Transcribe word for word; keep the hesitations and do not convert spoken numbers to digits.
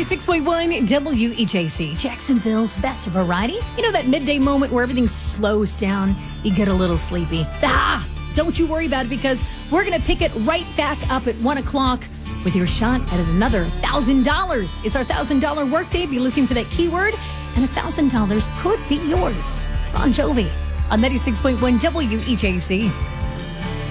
ninety-six point one W E J C, Jacksonville's best variety. You know that midday moment where everything slows down, you get a little sleepy. Ah, don't you worry about it, because we're going to pick it right back up at one o'clock with your shot at another one thousand dollars. It's our one thousand dollars workday. Be listening for that keyword, and one thousand dollars could be yours. It's Bon Jovi on ninety-six point one W E J C.